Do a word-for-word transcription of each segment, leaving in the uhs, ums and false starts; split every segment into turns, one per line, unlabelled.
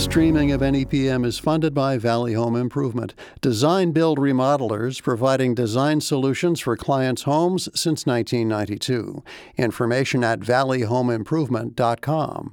streaming of N E P M is funded by Valley Home Improvement, design build remodelers providing design solutions for clients' homes since nineteen ninety-two. Information at valley home improvement dot com.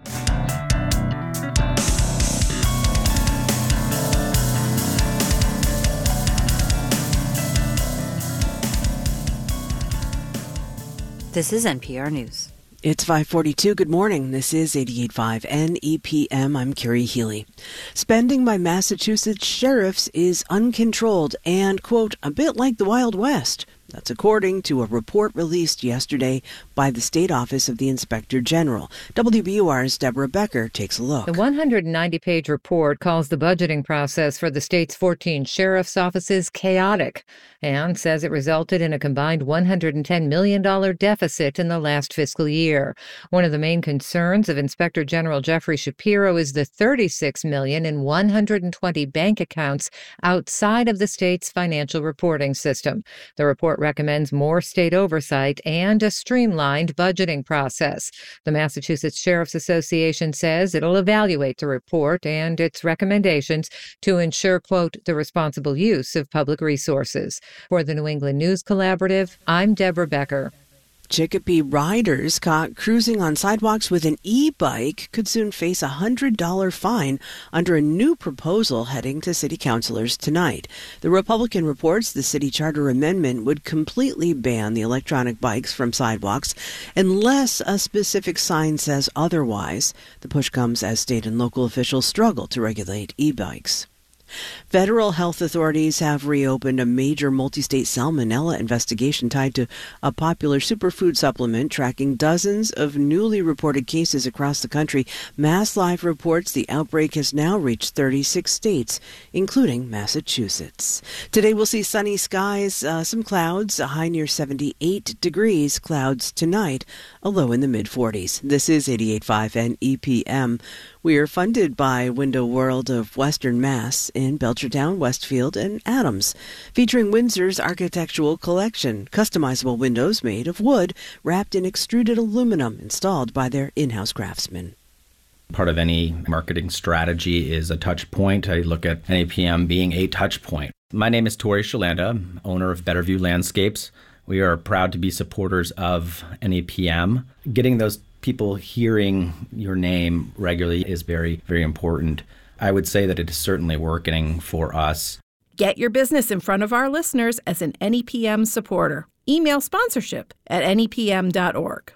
This is N P R News.
It's five forty-two. Good morning. This is eighty-eight point five N E P M. I'm Carrie Healy. Spending by Massachusetts sheriffs is uncontrolled and, quote, a bit like the Wild West. That's according to a report released yesterday by the State Office of the Inspector General. W B U R's Deborah Becker takes a look.
The one hundred ninety page report calls the budgeting process for the state's fourteen sheriff's offices chaotic and says it resulted in a combined one hundred ten million dollars deficit in the last fiscal year. One of the main concerns of Inspector General Jeffrey Shapiro is the thirty-six million dollars in one hundred twenty bank accounts outside of the state's financial reporting system. The report recommends more state oversight and a streamlined budgeting process. The Massachusetts Sheriff's Association says it'll evaluate the report and its recommendations to ensure, quote, the responsible use of public resources. For the New England News Collaborative, I'm Deborah Becker.
Chicopee riders caught cruising on sidewalks with an e-bike could soon face a one hundred dollars fine under a new proposal heading to city councilors tonight. The Republican reports the city charter amendment would completely ban the electronic bikes from sidewalks unless a specific sign says otherwise. The push comes as state and local officials struggle to regulate e-bikes. Federal health authorities have reopened a major multi-state salmonella investigation tied to a popular superfood supplement, tracking dozens of newly reported cases across the country. MassLive reports the outbreak has now reached thirty-six states, including Massachusetts. Today we'll see sunny skies, uh, some clouds, a high near seventy-eight degrees, clouds tonight, a low in the mid-forties. This is eighty-eight point five N E P M. We are funded by Window World of Western Mass in Belchertown, Westfield, and Adams, featuring Windsor's architectural collection, customizable windows made of wood wrapped in extruded aluminum installed by their in-house craftsmen.
Part of any marketing strategy is a touch point. I look at N E P M being a touch point. My name is Tori Shalanda, owner of Betterview Landscapes. We are proud to be supporters of N E P M. Getting those people hearing your name regularly is very, very important. I would say that it is certainly working for us.
Get your business in front of our listeners as an N E P M supporter. Email sponsorship at N E P M dot org.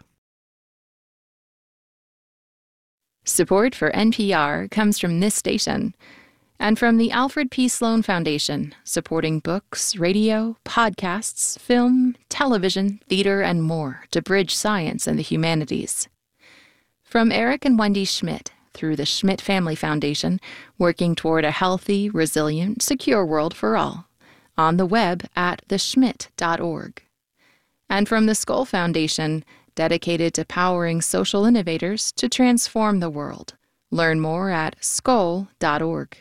Support for N P R comes from this station and from the Alfred P. Sloan Foundation, supporting books, radio, podcasts, film, television, theater, and more to bridge science and the humanities. From Eric and Wendy Schmidt, through the Schmidt Family Foundation, working toward a healthy, resilient, secure world for all, on the web at the schmidt dot org. And from the Skoll Foundation, dedicated to powering social innovators to transform the world. Learn more at skoll dot org.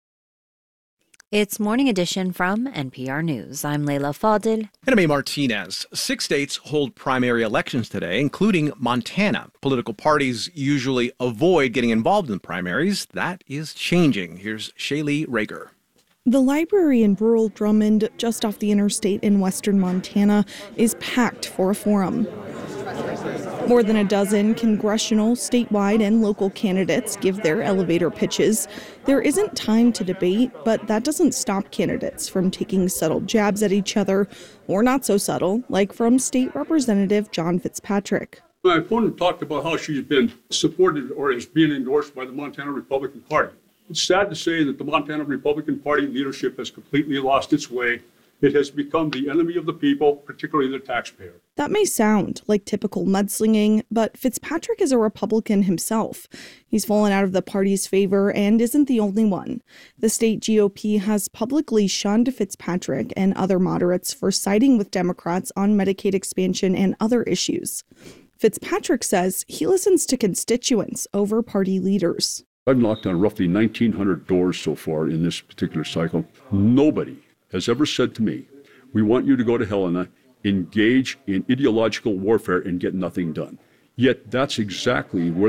It's Morning Edition from N P R News. I'm Leila Fadil.
And I'm A. Martinez. Six states hold primary elections today, including Montana. Political parties usually avoid getting involved in primaries. That is changing. Here's Shaylee Rager.
The library in rural Drummond, just off the interstate in western Montana, is packed for a forum. More than a dozen congressional, statewide, and local candidates give their elevator pitches. There isn't time to debate, but that doesn't stop candidates from taking subtle jabs at each other, or not so subtle, like from State Representative John Fitzpatrick.
My opponent talked about how she's been supported or is being endorsed by the Montana Republican Party. It's sad to say that the Montana Republican Party leadership has completely lost its way. It has become the enemy of the people, particularly the taxpayer.
That may sound like typical mudslinging, but Fitzpatrick is a Republican himself. He's fallen out of the party's favor and isn't the only one. The state G O P has publicly shunned Fitzpatrick and other moderates for siding with Democrats on Medicaid expansion and other issues. Fitzpatrick says he listens to constituents over party leaders.
I've knocked on roughly nineteen hundred doors so far in this particular cycle. Nobody has ever said to me, we want you to go to Helena, engage in ideological warfare, and get nothing done. Yet that's exactly where